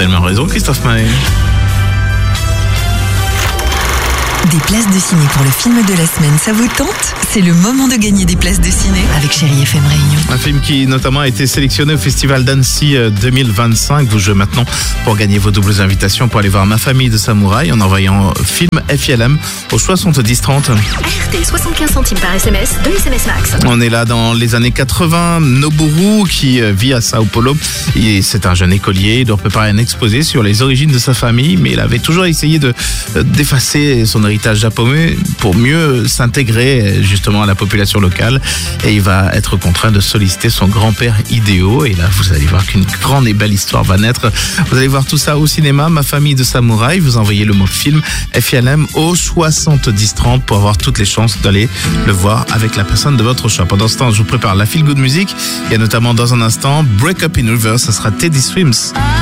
tellement raison, Christophe Maé. Des places de ciné pour le film de la semaine, ça vous tente? C'est le moment de gagner des places de ciné avec Chérie FM Réunion. Un film qui notamment a été sélectionné au Festival d'Annecy 2025. Vous jouez maintenant pour gagner vos doubles invitations pour aller voir Ma famille de samouraï en envoyant film FILM au 70 30. RT 75 centimes par SMS, 2 SMS max. On est là dans les années 80. Noboru qui vit à Sao Paulo. C'est un jeune écolier. Il doit préparer un exposé sur les origines de sa famille, mais il avait toujours essayé d'effacer son héritage japonais pour mieux s'intégrer justement à la population locale, et il va être contraint de solliciter son grand-père Hideo, et là vous allez voir qu'une grande et belle histoire va naître. Vous allez voir tout ça au cinéma, Ma famille de samouraï. Vous envoyez le mot film FILM au 70 30 pour avoir toutes les chances d'aller le voir avec la personne de votre choix. Pendant ce temps, je vous prépare la feel good music. Il y a notamment dans un instant Break Up in Reverse, ça sera Teddy Swims.